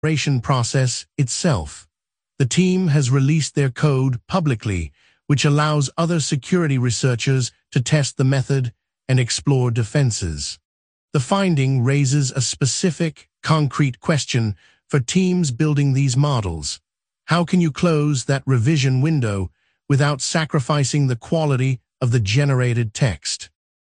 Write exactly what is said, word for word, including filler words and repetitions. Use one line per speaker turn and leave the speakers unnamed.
generation process itself. The team has released their code publicly, which allows other security researchers to test the method and explore defenses. The finding raises a specific, concrete question for teams building these models. How can you close that revision window without sacrificing the quality of the generated text?